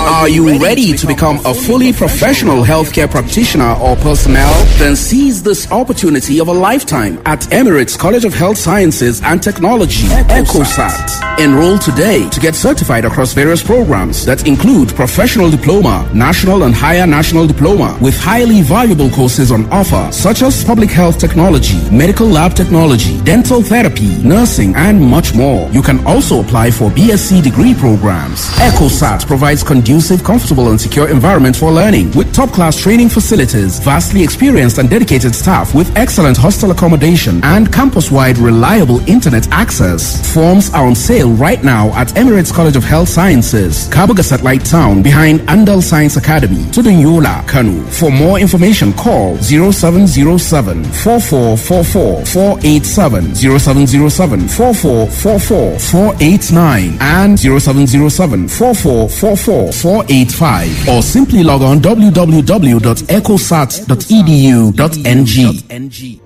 Are you ready to become a fully professional healthcare practitioner or personnel? Then seize this opportunity of a lifetime at Emirates College of Health Sciences and Technology, ECOSAT. Enroll today to get certified across various programs that include professional diploma, national and higher national diploma, with highly valuable courses on offer, such as public health technology, medical lab technology, dental therapy, nursing, and much more. You can also apply for BSc degree programs. ECOSAT provides conducive, comfortable, and secure environment for learning, with top-class training facilities, vastly experienced and dedicated staff with excellent hostel accommodation, and campus-wide reliable internet access. Forms are on sale right now at Emirates College of Health Sciences, Kabuga Satellite Town, behind Andal Science Academy, Tudunyola, Kanu. For more information, call 0707 4444 487, 0707 4444 489, and 0707 4444 485, or simply log on www.ecosat.edu.ng.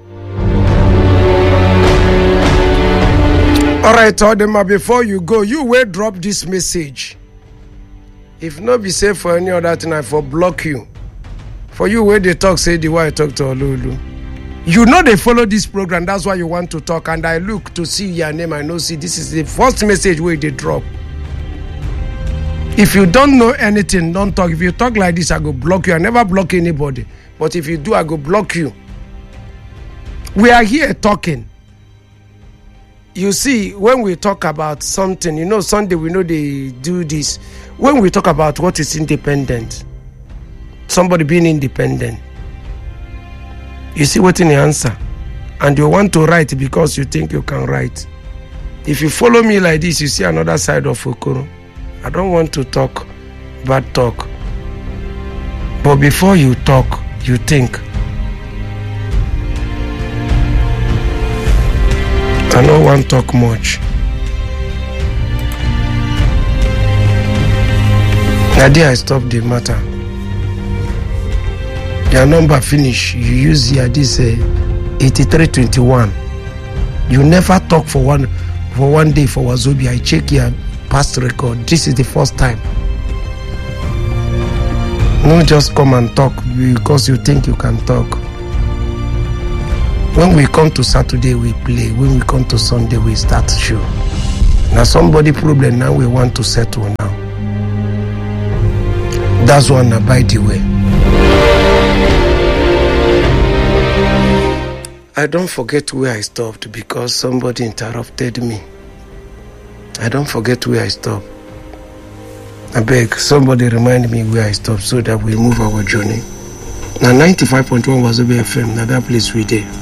All right, Odema, before you go, you will drop this message. If not be safe for any other thing, I for block you. For you, where they talk, say the way I talk to Olulu. You know they follow this program, that's why you want to talk. And I look to see your name, I know, see, this is the first message where they drop. If you don't know anything, don't talk. If you talk like this, I go block you. I never block anybody. But if you do, I go block you. We are here talking. You see, when we talk about something, you know, Sunday we know they do this. When we talk about what is independent, somebody being independent, you see what in the answer, and you want to write because you think you can write. If you follow me like this, you see another side of Okoro. I don't want to talk bad talk, but before you talk, you think. I don't want to talk much. Nadia, I stop the matter. Your number finish. You use here this 8321. You never talk for one day for Wazobia. I check your past record. This is the first time. No, just come and talk because you think you can talk. When we come to Saturday, we play. When we come to Sunday, we start show. Now somebody problem now we want to settle now. That's one by the way. I don't forget where I stopped because somebody interrupted me. I don't forget where I stopped. I beg somebody remind me where I stopped so that we move our journey. Now 95.1 was over FM. Now that place we there.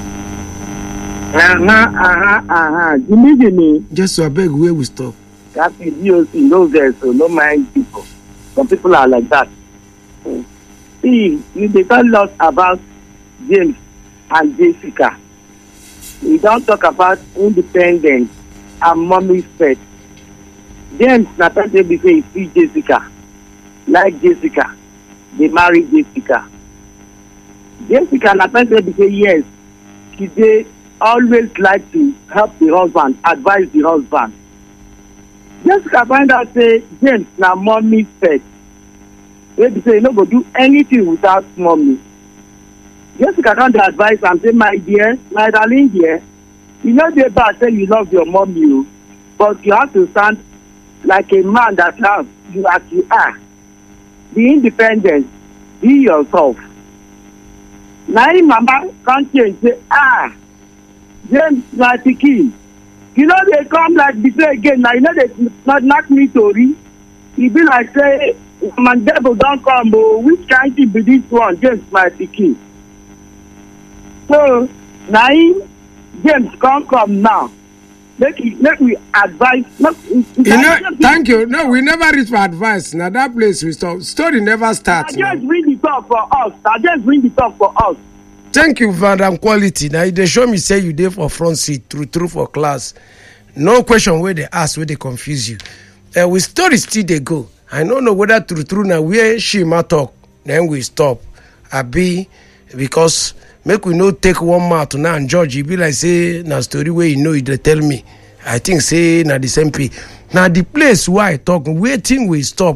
Just so I beg where we stop. That is DOC, no there, so no mind people. Some people are like that. See, they tell us about James and Jessica. We don't talk about independence and mommy's pet. James Nathan say he see Jessica. Like Jessica. They marry Jessica. Jessica Nathan say yes. They always like to help the husband, advise the husband. Jessica find out say James na mommy's pet. They say you no go do anything without mommy. Jessica can't advise and say, my dear, my darling dear, you know the bad say you love your mommy, but you have to stand like a man that loves you as you are. Be independent. Be yourself. Now mama can't change. Say, James, my pikin. You know they come like this again. Now you know they not knock me to read. He be like say, my devil don't come. Oh, which kind of be this one? James, my pikin. So now James can't come now. Let me advise. Thank you. No, we never reach for advice. Now that place we stop. Story never starts. I just bring the talk for us. Thank you, Madam Quality. Now they show me say you there for front seat, true for class. No question where they ask, where they confuse you. With story still they go. I don't know whether true now where she might talk. Then we stop. Because make we no take one mouth now and judge. You be like say na story where you know they tell me. I think say na the same pay. Now the place where I talk, waiting we stop.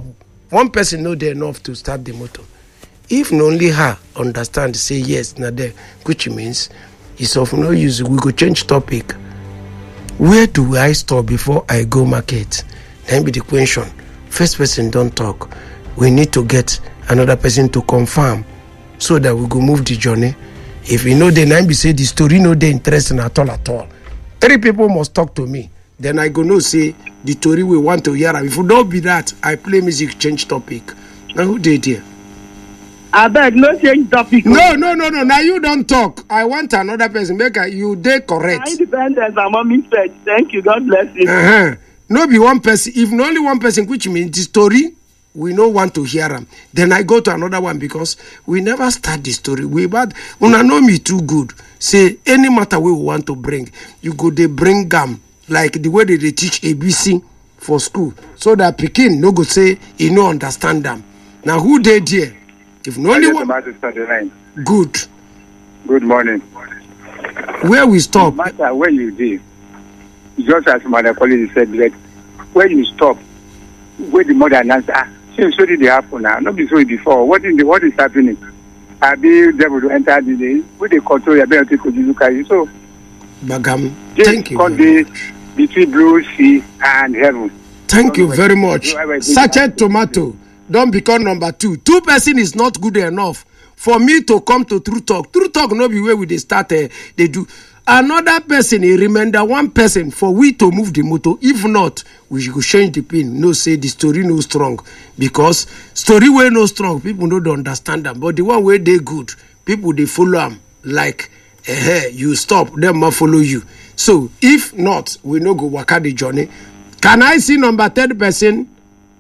one person know there enough to start the motor. If not only her understand, say yes, now there, which means it's of no use. We go change topic. Where do I stop before I go market? Then be the question. First person don't talk. We need to get another person to confirm so that we go move the journey. If you know the name, be say the story no they interesting at all. 3 people must talk to me. Then I go no say the story we want to hear. If you don't be that, I play music, change topic. Now who did here? I beg, no change topic. No. Now you don't talk. I want another person. Make you dey correct. Independence, I'm on me first. Thank you. God bless you. No be one person. If not only one person, which means the story, we no want to hear them. Then I go to another one because we never start the story. We bad. Una know me too good. Say any matter we want to bring, you go they bring them like the way they teach ABC for school, so that Pekin no go say he no understand them. Now who they there? If no only one. Good. Good morning. Where we stop? No matter where you did, just as my colleague said, like, when you stop, where the mother announced, since what did they happen now? Not before before. What is happening? I be able to enter the day. With the control, you better take you. So, Bagam, thank you. Between blue sea and heaven. Thank you very much. Sachet tomato. Don't become number 2. 2 person is not good enough for me to come to True Talk. True Talk no be where we they start. They do another person. He remember one person for we to move the motor. If not, we should change the pin. No say the story no strong because story way no strong. People no don't understand them. But the one where they good, people they follow them like you stop them ma follow you. So if not, we no go waka the journey. Can I see number 3 person?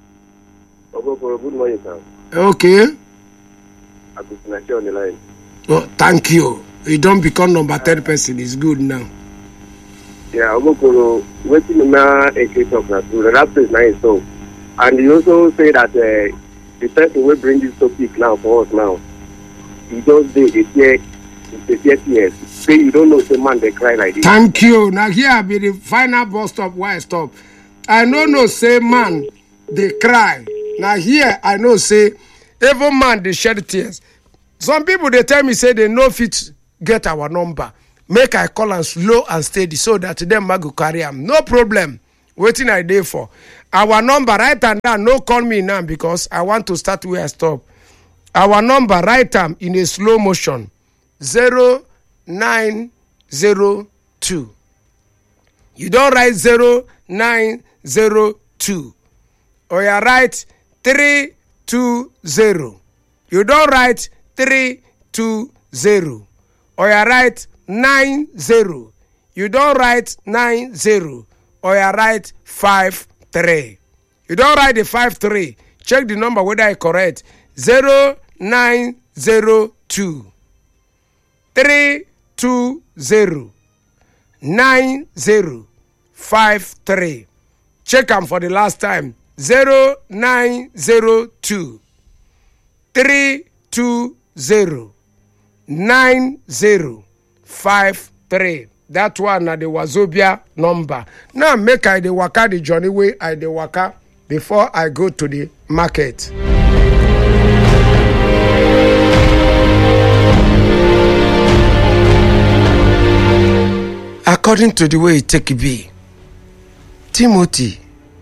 Good morning, sir. Okay. I could on the line. Oh, thank you. You don't become number 3 person. It's good now. Yeah, I'm going to wait in the case of that. That is nice. So, and you also say that the person will bring this topic now for us now. He just did it years. Say you don't know the man they cry like this. Thank you. Now here be the final bus stop. Why stop? I know say man they cry. Now here I know say every man they shed tears. Some people they tell me say they no fit get our number. Make I call and slow and steady so that them mag go carry am. No problem. Waiting I day for. Our number right and down. No call me now because I want to start where I stop. Our number right arm in a slow motion. 0902. You don't write 0902. Or you write 320. You don't write 320. Or you write 90. You don't write 90. Or you write 53. You don't write the 53. Check the number whether I correct. 0902 320 9053. Check them for the last time. 0902 320 9053. That one na the Wazobia number. Now make I the waka the journey way I the waka before I go to the market. According to the way it take be, Timothy,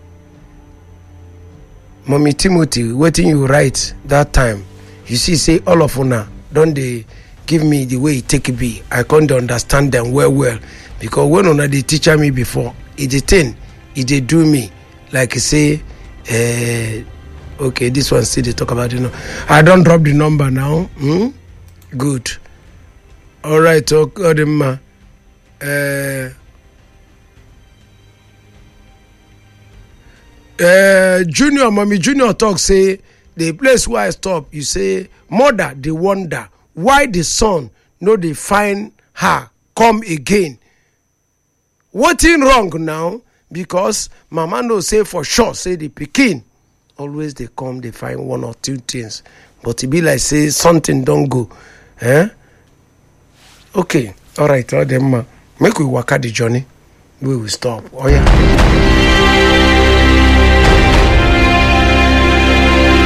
Mommy Timothy, waiting you write that time. You see, say all of una don't they give me the way it take be. I can't understand them well because when una they teacher me before, it the thing, it they do me like say, okay, this one still they talk about I don't drop the number now. Good. All right, okay, Junior, Mommy Junior talk say the place where I stop, you say mother they wonder why the son no they find her come again. What in wrong now? Because mama no say for sure say the pikin always they come they find 1 or 2 things, but it be like say something don't go. Okay, all right, all them make we walk out the journey. We will stop. Oh yeah.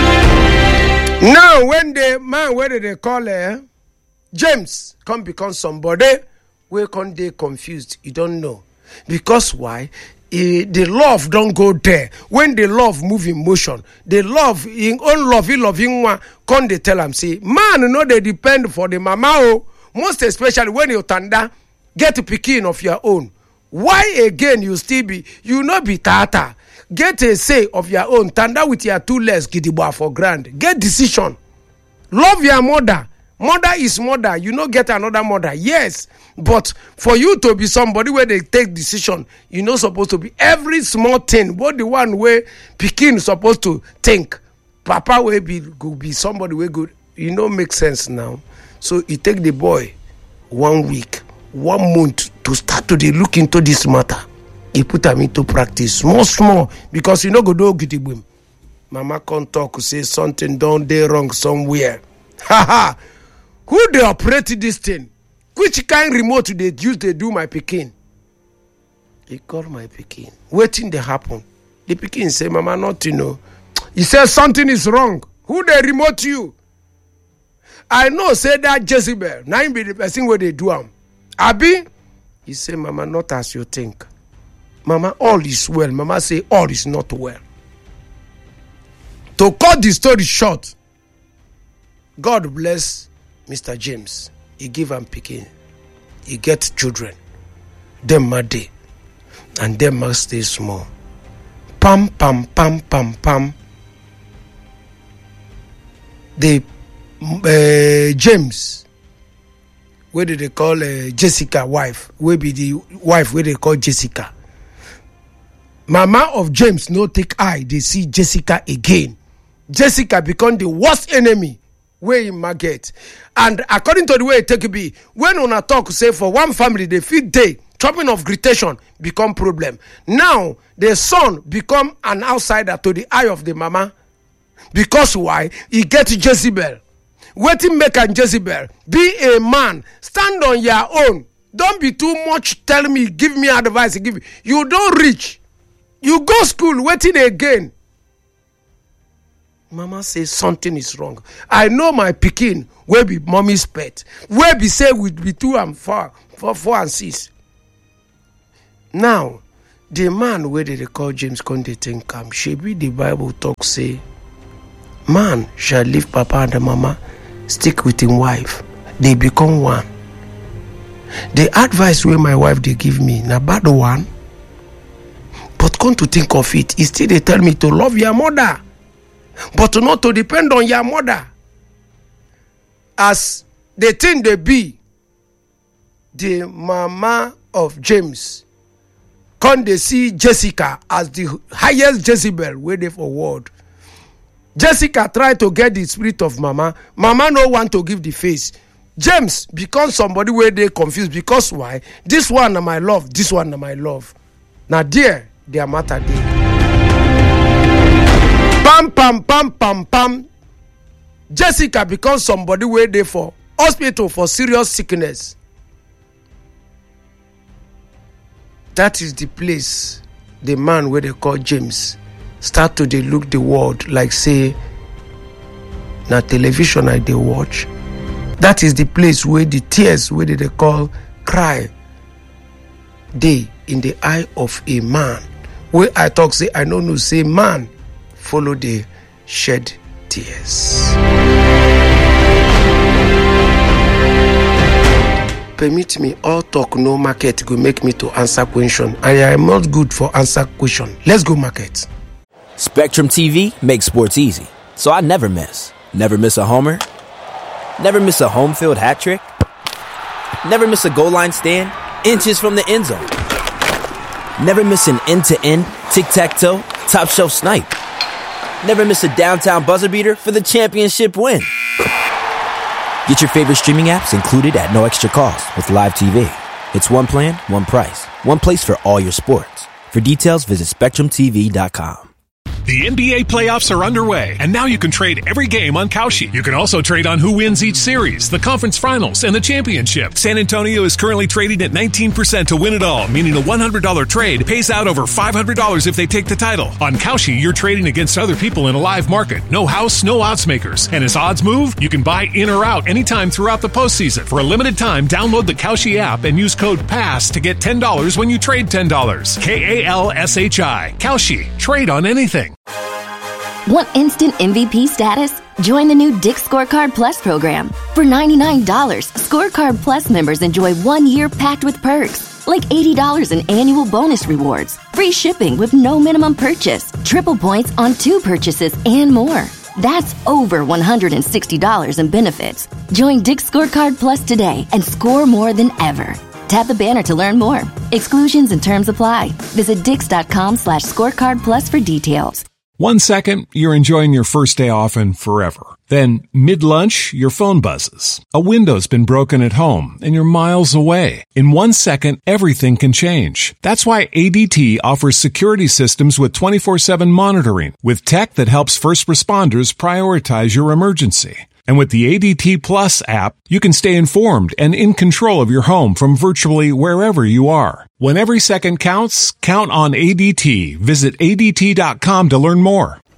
Now, when the man, where they call James, come become somebody, we can't they confused. You don't know. Because why? The love don't go there. When the love move in motion, the love, in own love, he loving one, come they tell him, say, man, no, they depend for the mama, oh, most especially when you tanda, get a pikin of your own. Why again you still be, you not be tata? Get a say of your own, tanda with your 2 legs, gidiba for grand. Get decision. Love your mother. Mother is mother. You no get another mother. Yes. But for you to be somebody where they take decision, you not supposed to be every small thing. But the one where pikin supposed to think. Papa will be somebody where good. You know make sense now. So you take the boy 1 week, 1 month to start to dey look into this matter. He put him into practice small because you know go do gidigbo. Mama can't talk, say something down there wrong somewhere. Ha! Who they operate this thing? Which kind remote they use they do my pikin? He called my pikin. Waiting they happen. The pikin say, Mama, not you know. He says something is wrong. Who they remote you? I know, say that Jezebel. Now be the person where they do am. Abi? He say, Mama, not as you think. Mama, all is well. Mama say, all is not well. To cut the story short, God bless Mr. James. He give him pikin. He get children. Them mad day. And them must stay small. Pam, pam, pam, pam, pam. The James, where did they call Jessica wife? Where be the wife where they call Jessica? Mama of James no take eye. They see Jessica again. Jessica become the worst enemy where in market. And according to the way it take be, when una talk say for one family they feed day, chopping of gritation become problem. Now the son become an outsider to the eye of the mama. Because why? He get Jezebel. Waiting make and Jezebel. Be a man. Stand on your own. Don't be too much. Tell me, give me advice. You don't reach. You go school, waiting again. Mama says something is wrong. I know my pikin will be mommy's pet. Where be say with be 2 and 4 and 6. Now, the man where they call James Conde think shebi the Bible talk say, man shall leave papa and mama, stick with him wife. They become one. The advice where my wife they give me, na bad one. But come to think of it, still they tell me to love your mother. But not to depend on your mother. As the thing they be, the mama of James, come they see Jessica as the highest Jezebel waiting for word. Jessica tried to get the spirit of mama. Mama no want to give the face. James become somebody where they confused because why? This one na my love, this one na my love. Now there, their matter there. Pam, pam, pam, pam, pam. Jessica becomes somebody where they for hospital for serious sickness. That is the place the man where they call James start to they look the world like say na television I they watch. That is the place where the tears where they call cry they in the eye of a man. Where I talk say I don't know say man follow the shed tears. Permit me, all talk no market go make me to answer question. I am not good for answer question. Let's go market. Spectrum TV makes sports easy, so I never miss. Never miss a homer. Never miss a home field hat trick. Never miss a goal line stand, inches from the end zone. Never miss an end-to-end, tic-tac-toe, top-shelf snipe. Never miss a downtown buzzer beater for the championship win. Get your favorite streaming apps included at no extra cost with Live TV. It's one plan, one price, one place for all your sports. For details, visit SpectrumTV.com. The NBA playoffs are underway, and now you can trade every game on Kalshi. You can also trade on who wins each series, the conference finals, and the championship. San Antonio is currently trading at 19% to win it all, meaning a $100 trade pays out over $500 if they take the title. On Kalshi, you're trading against other people in a live market. No house, no odds makers. And as odds move, you can buy in or out anytime throughout the postseason. For a limited time, download the Kalshi app and use code PASS to get $10 when you trade $10. KALSHI. Kalshi. Trade on anything. Want instant MVP status? Join the new Dick's Scorecard Plus program. For $99, Scorecard Plus members enjoy 1 year packed with perks, like $80 in annual bonus rewards, free shipping with no minimum purchase, triple points on 2 purchases, and more. That's over $160 in benefits. Join Dick's Scorecard Plus today and score more than ever. Tap the banner to learn more. Exclusions and terms apply. Visit dix.com/scorecard plus for details. 1 second, you're enjoying your first day off and forever. Then, mid-lunch, your phone buzzes. A window's been broken at home and you're miles away. In 1 second, everything can change. That's why ADT offers security systems with 24/7 monitoring, with tech that helps first responders prioritize your emergency. And with the ADT Plus app, you can stay informed and in control of your home from virtually wherever you are. When every second counts, count on ADT. Visit ADT.com to learn more.